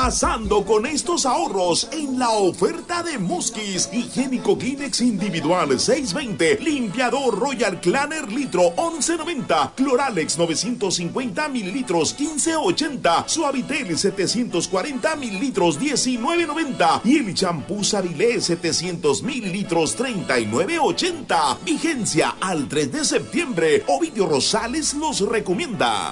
arrasando con estos ahorros en la oferta de Muskis. Higiénico Kleenex individual 6.20, limpiador Royal Cleaner litro 11.90, Cloralex 950 mililitros 15.80, Suavitel 740 mililitros 19.90 y el champú Sarilé 700 mililitros 39.80. Vigencia al 3 de septiembre. Ovidio Rosales los recomienda.